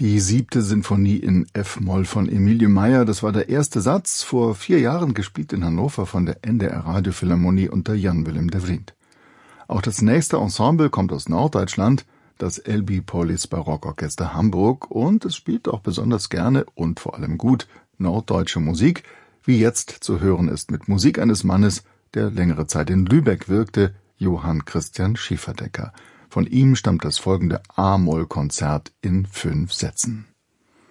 Die 7. Sinfonie in F-Moll von Emilie Meyer, das war der erste Satz, vor 4 Jahren gespielt in Hannover von der NDR Radiophilharmonie unter Jan-Willem de Vriend. Auch das nächste Ensemble kommt aus Norddeutschland, das LB Polis Barockorchester Hamburg, und es spielt auch besonders gerne und vor allem gut norddeutsche Musik, wie jetzt zu hören ist mit Musik eines Mannes, der längere Zeit in Lübeck wirkte, Johann Christian Schieferdecker. Von ihm stammt das folgende A-Moll-Konzert in 5 Sätzen.